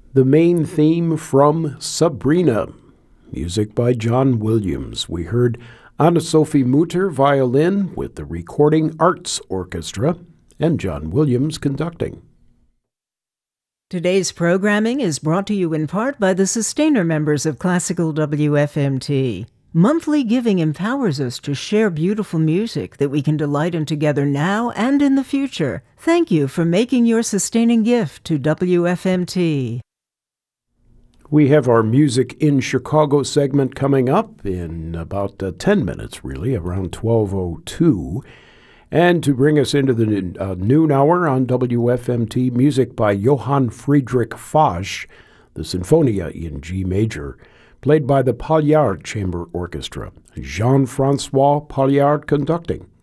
The main theme from Sabrina, music by John Williams. We heard Anna-Sophie Mutter violin with the Recording Arts Orchestra and John Williams conducting. Today's programming is brought to you in part by the sustainer members of Classical WFMT. Monthly giving empowers us to share beautiful music that we can delight in together now and in the future. Thank you for making your sustaining gift to WFMT. We have our Music in Chicago segment coming up in about 10 minutes, really, around 12:02. And to bring us into the noon hour on WFMT, music by Johann Friedrich Fasch, the Sinfonia in G major, played by the Paillard Chamber Orchestra. Jean-Francois Paillard conducting.